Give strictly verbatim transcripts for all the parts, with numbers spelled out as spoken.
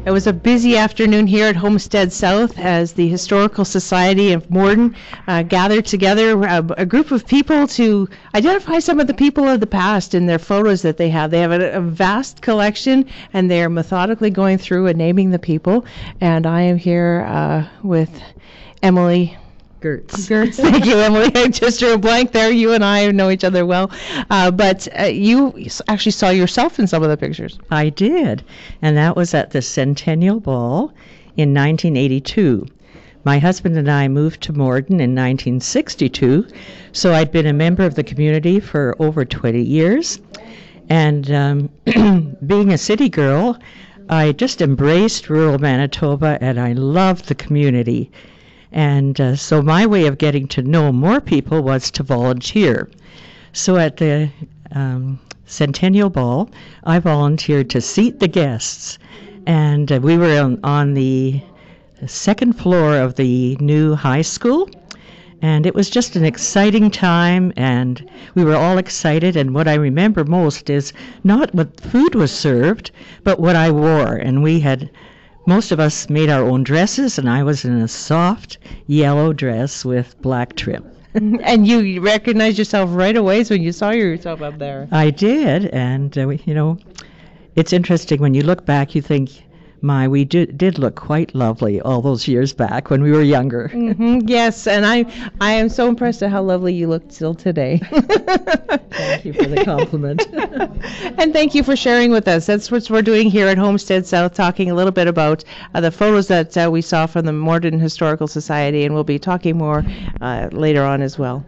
It was a busy afternoon here at Homestead South as the Historical Society of Morden uh, gathered together a, a group of people to identify some of the people of the past in their photos that they have. They have a, a vast collection, and they are methodically going through and naming the people. And I am here uh, with Emily Gertz. Gertz, thank you, Emily. I just drew a blank there. You and I know each other well. Uh, but uh, you actually saw yourself in some of the pictures. I did, and that was at the Centennial Ball in nineteen eighty-two. My husband and I moved to Morden in nineteen sixty-two, so I'd been a member of the community for over twenty years. And um, being a city girl, I just embraced rural Manitoba, and I loved the community. And uh, so my way of getting to know more people was to volunteer. So at the um, Centennial Ball, I volunteered to seat the guests. And uh, we were on, on the second floor of the new high school. And it was just an exciting time, and we were all excited. And what I remember most is not what food was served, but what I wore. And we had... Most of us made our own dresses, and I was in a soft yellow dress with black trim. And you recognized yourself right away when you saw yourself up there. I did, and, uh, you know, it's interesting. When you look back, you think, my, we did, did look quite lovely all those years back when we were younger. Mm-hmm, yes, and I I am so impressed at how lovely you look still today. Thank you for the compliment. And thank you for sharing with us. That's what we're doing here at Homestead South, talking a little bit about uh, the photos that uh, we saw from the Morden Historical Society, and we'll be talking more uh, later on as well.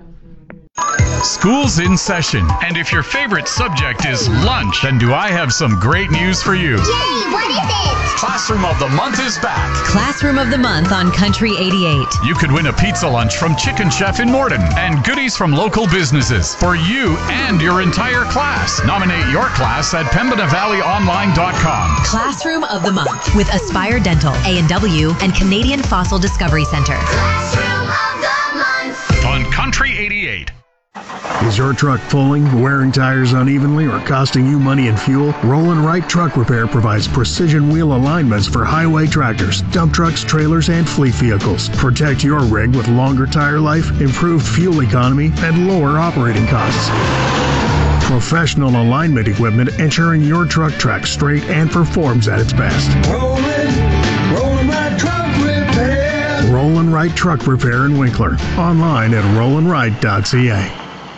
School's in session, and if your favorite subject is lunch, then do I have some great news for you. Jay, what is it? Classroom of the Month is back. Classroom of the Month on Country eighty-eight. You could win a pizza lunch from Chicken Chef in Morden and goodies from local businesses for you and your entire class. Nominate your class at pembina valley online dot com. Classroom of the Month with Aspire Dental, A and W, and Canadian Fossil Discovery Center. Classroom of the Month. On Country eighty-eight. Is your truck pulling, wearing tires unevenly, or costing you money and fuel? Roll and Write Truck Repair provides precision wheel alignments for highway tractors, dump trucks, trailers, and fleet vehicles. Protect your rig with longer tire life, improved fuel economy, and lower operating costs. Professional alignment equipment ensuring your truck tracks straight and performs at its best. Rollin', Rollin' Write Truck Repair. Roll and Write Truck Repair in Winkler. Online at roll and write dot c a.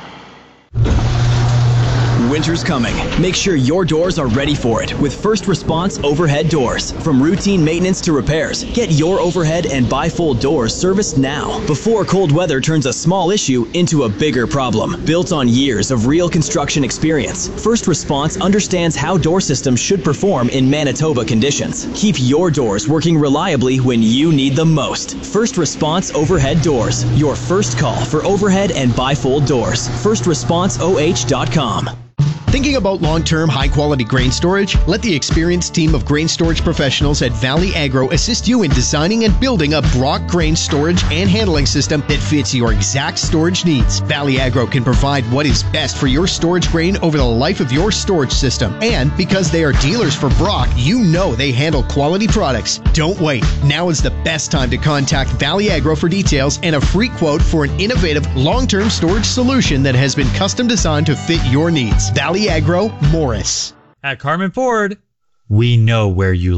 Winter's coming. Make sure your doors are ready for it with First Response Overhead Doors. From routine maintenance to repairs, get your overhead and bifold doors serviced now before cold weather turns a small issue into a bigger problem. Built on years of real construction experience, First Response understands how door systems should perform in Manitoba conditions. Keep your doors working reliably when you need them most. First Response Overhead Doors. Your first call for overhead and bifold doors. first response o h dot com. Thinking about long-term, high-quality grain storage? Let the experienced team of grain storage professionals at Valley Agro assist you in designing and building a Brock grain storage and handling system that fits your exact storage needs. Valley Agro can provide what is best for your storage grain over the life of your storage system. And because they are dealers for Brock, you know they handle quality products. Don't wait. Now is the best time to contact Valley Agro for details and a free quote for an innovative long-term storage solution that has been custom designed to fit your needs. Valley Agro, Morris. At Carmen Ford, we know where you